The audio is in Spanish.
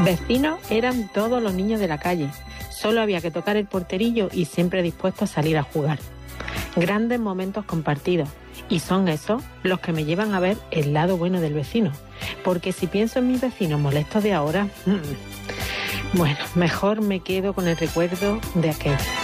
Vecinos eran todos los niños de la calle. Solo había que tocar el porterillo y siempre dispuestos a salir a jugar. Grandes momentos compartidos. Y son esos los que me llevan a ver el lado bueno del vecino. Porque si pienso en mis vecinos molestos de ahora, bueno, mejor me quedo con el recuerdo de aquel.